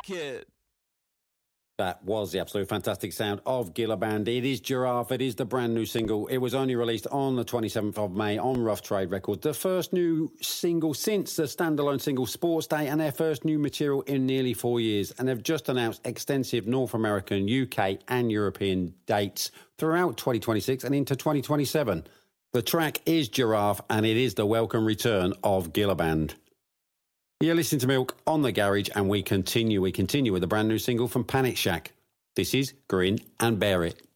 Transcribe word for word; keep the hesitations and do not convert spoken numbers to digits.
Kid. That was the absolute fantastic sound of Gilliband. It is Giraffe. It is the brand new single. It was only released on the twenty-seventh of May on Rough Trade Records. The first new single since the standalone single Sports Day, and their first new material in nearly four years. And they've just announced extensive North American, U K and European dates throughout twenty twenty-six and into twenty twenty-seven. The track is Giraffe, and it is the welcome return of Gilliband. You're listening to Milk on the Garage, and we continue. We continue with a brand new single from Panic Shack. This is Grin and Bear It.